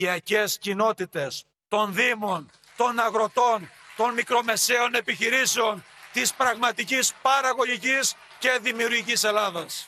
οικιακές κοινότητες, των δήμων, των αγροτών, των μικρομεσαίων επιχειρήσεων, της πραγματικής παραγωγικής και δημιουργικής Ελλάδας.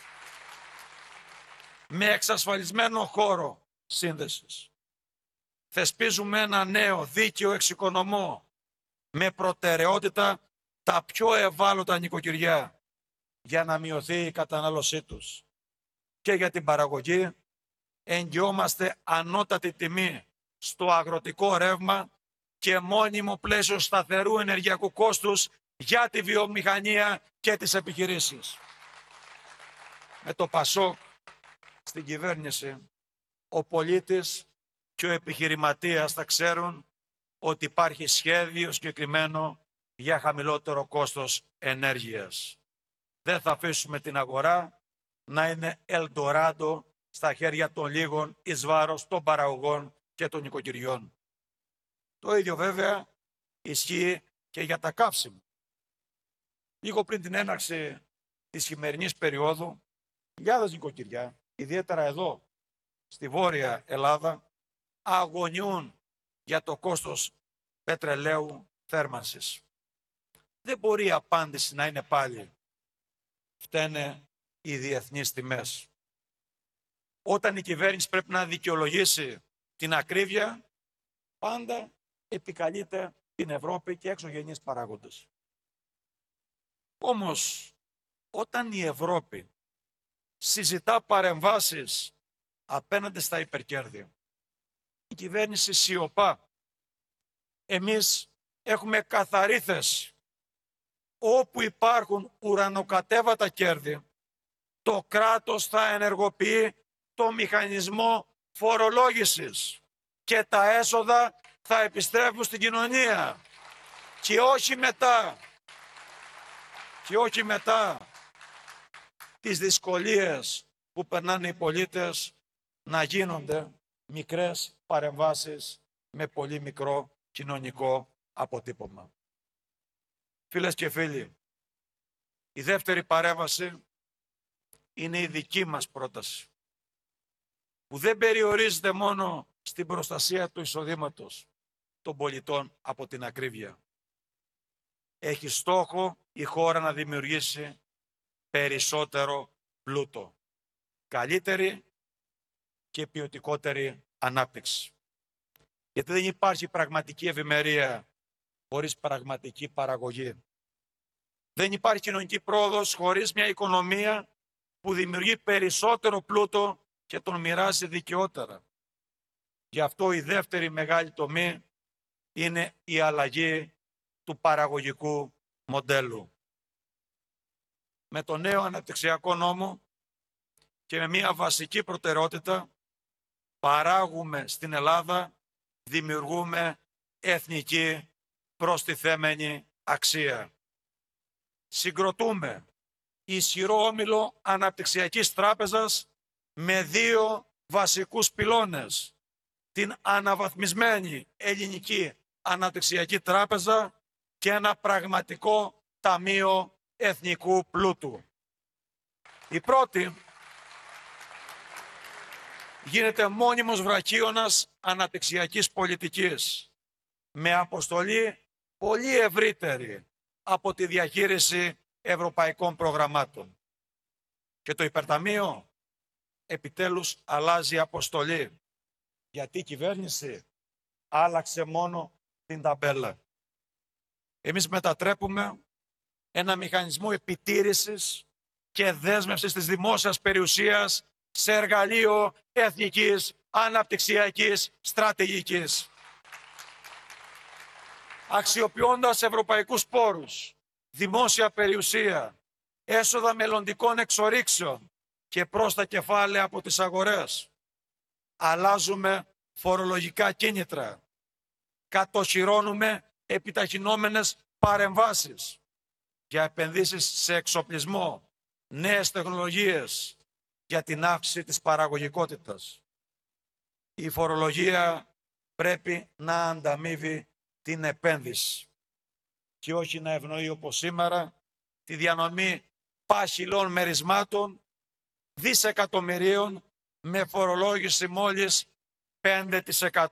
Με εξασφαλισμένο χώρο σύνδεσης. Θεσπίζουμε ένα νέο δίκαιο εξοικονομώ με προτεραιότητα τα πιο ευάλωτα νοικοκυριά για να μειωθεί η κατανάλωσή τους. Και για την παραγωγή εγγυόμαστε ανώτατη τιμή στο αγροτικό ρεύμα και μόνιμο πλαίσιο σταθερού ενεργειακού κόστους για τη βιομηχανία και τις επιχειρήσεις. Με το ΠΑΣΟΚ στην κυβέρνηση, ο πολίτης και ο επιχειρηματίας θα ξέρουν ότι υπάρχει σχέδιο συγκεκριμένο για χαμηλότερο κόστος ενέργειας. Δεν θα αφήσουμε την αγορά να είναι ελντοράντο στα χέρια των λίγων εις βάρος των παραγωγών και των νοικοκυριών. Το ίδιο βέβαια ισχύει και για τα καύσιμα. Λίγο πριν την έναρξη της χειμερινής περίοδου, χιλιάδες νοικοκυριά, ιδιαίτερα εδώ στη Βόρεια Ελλάδα, αγωνιούν για το κόστος πετρελαίου θέρμανσης. Δεν μπορεί η απάντηση να είναι πάλι φταίνε οι διεθνείς τιμές. Όταν η κυβέρνηση πρέπει να δικαιολογήσει την ακρίβεια, πάντα επικαλείται την Ευρώπη και εξωγενείς παράγοντες. Όμως, όταν η Ευρώπη συζητά παρεμβάσεις απέναντι στα υπερκέρδη, η κυβέρνηση σιωπά. Εμείς έχουμε καθαρή θέση. Όπου υπάρχουν ουρανοκατέβατα κέρδη, το κράτος θα ενεργοποιεί το μηχανισμό φορολόγησης και τα έσοδα θα επιστρέφουν στην κοινωνία. Και όχι μετά τις δυσκολίες που περνάνε οι πολίτες να γίνονται μικρές παρεμβάσεις με πολύ μικρό κοινωνικό αποτύπωμα. Φίλες και φίλοι, η δεύτερη παρέμβαση είναι η δική μας πρόταση, που δεν περιορίζεται μόνο στην προστασία του εισοδήματος των πολιτών από την ακρίβεια. Έχει στόχο η χώρα να δημιουργήσει περισσότερο πλούτο, καλύτερη και ποιοτικότερη ανάπτυξη. Γιατί δεν υπάρχει πραγματική ευημερία χωρίς πραγματική παραγωγή. Δεν υπάρχει κοινωνική πρόοδος χωρίς μια οικονομία που δημιουργεί περισσότερο πλούτο και τον μοιράζει δικαιότερα. Γι' αυτό η δεύτερη μεγάλη τομή είναι η αλλαγή του παραγωγικού μοντέλου. Με το νέο αναπτυξιακό νόμο και με μια βασική προτεραιότητα παράγουμε στην Ελλάδα, δημιουργούμε εθνική προστιθέμενη αξία. Συγκροτούμε ισχυρό όμιλο αναπτυξιακής τράπεζας με δύο βασικούς πυλώνες. Την αναβαθμισμένη ελληνική αναπτυξιακή τράπεζα και ένα πραγματικό ταμείο εθνικού πλούτου. Η πρώτη γίνεται μόνιμος βραχίωνας αναπτυξιακής πολιτικής με αποστολή πολύ ευρύτερη από τη διαχείριση ευρωπαϊκών προγραμμάτων. Και το υπερταμείο επιτέλους αλλάζει αποστολή, γιατί η κυβέρνηση άλλαξε μόνο την ταμπέλα. Εμείς μετατρέπουμε ένα μηχανισμό επιτήρησης και δέσμευσης της δημόσιας περιουσίας σε εργαλείο εθνικής αναπτυξιακής στρατηγικής. Αξιοποιώντας ευρωπαϊκούς πόρους, δημόσια περιουσία, έσοδα μελλοντικών εξορίξεων και πρόστα κεφάλαια από τις αγορές, αλλάζουμε φορολογικά κίνητρα, κατοχυρώνουμε επιταχυνόμενες παρεμβάσεις για επενδύσεις σε εξοπλισμό, νέες τεχνολογίες για την αύξηση της παραγωγικότητας. Η φορολογία πρέπει να ανταμείβει την επένδυση και όχι να ευνοεί όπως σήμερα τη διανομή πάχυλων μερισμάτων δισεκατομμυρίων με φορολόγηση μόλις 5%